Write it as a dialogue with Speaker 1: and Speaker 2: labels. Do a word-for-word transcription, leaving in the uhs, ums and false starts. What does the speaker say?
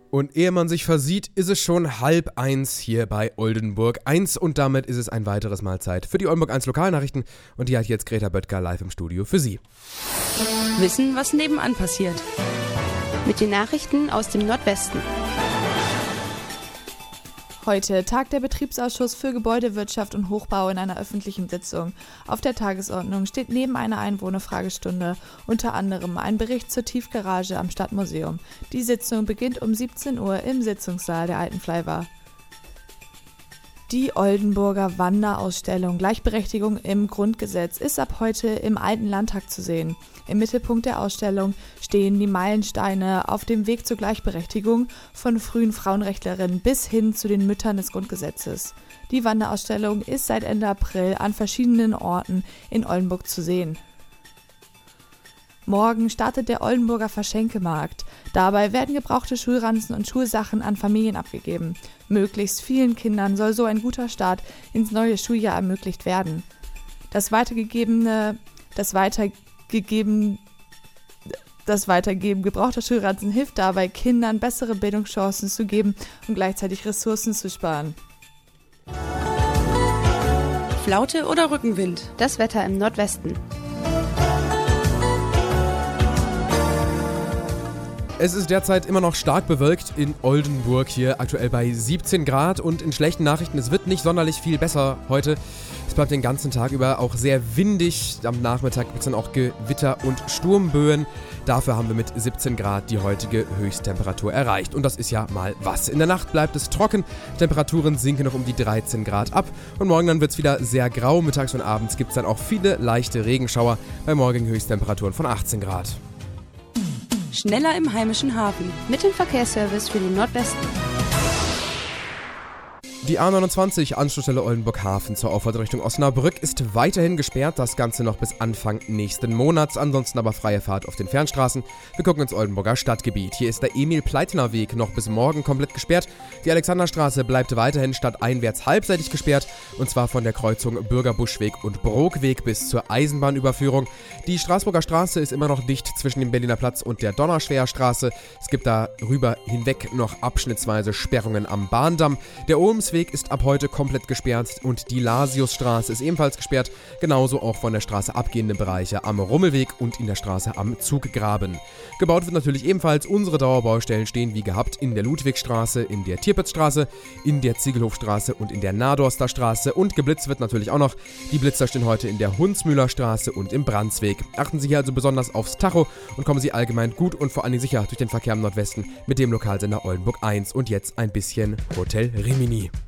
Speaker 1: Und ehe man sich versieht, ist es schon halb eins hier bei Oldenburg eins und damit ist es ein weiteres Mal Zeit für die Oldenburg eins Lokalnachrichten und die hat jetzt Greta Böttger live im Studio für Sie.
Speaker 2: Wissen, was nebenan passiert.
Speaker 3: Mit den Nachrichten aus dem Nordwesten.
Speaker 4: Heute tagt der Betriebsausschuss für Gebäudewirtschaft und Hochbau in einer öffentlichen Sitzung. Auf der Tagesordnung steht neben einer Einwohnerfragestunde unter anderem ein Bericht zur Tiefgarage am Stadtmuseum. Die Sitzung beginnt um siebzehn Uhr im Sitzungssaal der Alten Fleiwer. Die Oldenburger Wanderausstellung Gleichberechtigung im Grundgesetz ist ab heute im Alten Landtag zu sehen. Im Mittelpunkt der Ausstellung stehen die Meilensteine auf dem Weg zur Gleichberechtigung von frühen Frauenrechtlerinnen bis hin zu den Müttern des Grundgesetzes. Die Wanderausstellung ist seit Ende April an verschiedenen Orten in Oldenburg zu sehen. Morgen startet der Oldenburger Verschenkemarkt. Dabei werden gebrauchte Schulranzen und Schulsachen an Familien abgegeben. Möglichst vielen Kindern soll so ein guter Start ins neue Schuljahr ermöglicht werden. Das weitergegebene, das weitergegeben, das Weitergeben gebrauchter Schulranzen hilft dabei, Kindern bessere Bildungschancen zu geben und gleichzeitig Ressourcen zu sparen.
Speaker 2: Flaute oder Rückenwind?
Speaker 3: Das Wetter im Nordwesten.
Speaker 1: Es ist derzeit immer noch stark bewölkt in Oldenburg, hier aktuell bei siebzehn Grad und in schlechten Nachrichten, es wird nicht sonderlich viel besser heute. Es bleibt den ganzen Tag über auch sehr windig, am Nachmittag gibt es dann auch Gewitter und Sturmböen. Dafür haben wir mit siebzehn Grad die heutige Höchsttemperatur erreicht und das ist ja mal was. In der Nacht bleibt es trocken, Temperaturen sinken noch um die dreizehn Grad ab und morgen dann wird es wieder sehr grau. Mittags und abends gibt es dann auch viele leichte Regenschauer bei morgigen Höchsttemperaturen von achtzehn Grad.
Speaker 2: Schneller im heimischen Hafen.
Speaker 3: Mit dem Verkehrsservice für den Nordwesten.
Speaker 1: Die A neunundzwanzig, Anschlussstelle Oldenburg-Hafen zur Auffahrt Richtung Osnabrück, ist weiterhin gesperrt, das Ganze noch bis Anfang nächsten Monats, ansonsten aber freie Fahrt auf den Fernstraßen. Wir gucken ins Oldenburger Stadtgebiet. Hier ist der Emil-Pleitner-Weg noch bis morgen komplett gesperrt. Die Alexanderstraße bleibt weiterhin stadteinwärts halbseitig gesperrt, und zwar von der Kreuzung Bürgerbuschweg und Brookweg bis zur Eisenbahnüberführung. Die Straßburger Straße ist immer noch dicht zwischen dem Berliner Platz und der Donnerschwerstraße. Es gibt darüber hinweg noch abschnittsweise Sperrungen am Bahndamm. Der Ulmsweg ist ab heute komplett gesperrt und die Lasiusstraße ist ebenfalls gesperrt, genauso auch von der Straße abgehende Bereiche am Rummelweg und in der Straße am Zuggraben. Gebaut wird natürlich ebenfalls, unsere Dauerbaustellen stehen wie gehabt in der Ludwigstraße, in der Tierpitzstraße, in der Ziegelhofstraße und in der Nadorster Straße und geblitzt wird natürlich auch noch. Die Blitzer stehen heute in der Hunsmühlerstraße und im Brandsweg. Achten Sie hier also besonders aufs Tacho und kommen Sie allgemein gut und vor allem sicher durch den Verkehr im Nordwesten mit dem Lokalsender Oldenburg eins und jetzt ein bisschen Hotel Rimini.